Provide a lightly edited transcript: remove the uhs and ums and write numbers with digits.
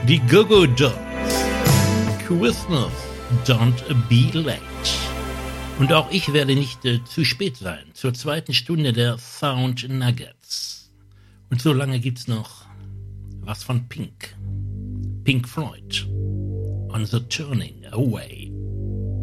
Die Go-Go Dolls. Christmas, don't be late. Und auch ich werde nicht zu spät sein zur zweiten Stunde der Sound Nuggets. Und so lange gibt's noch was von Pink. Pink Floyd. On the Turning Away.